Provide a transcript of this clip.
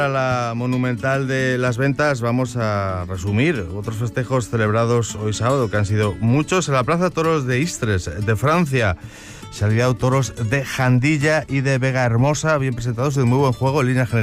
A la Monumental de las Ventas vamos a resumir otros festejos celebrados hoy sábado, que han sido muchos. En la Plaza de Toros de Istres, de Francia, se han lidiado toros de Jandilla y de Vega Hermosa, bien presentados y de muy buen juego en líneas generales.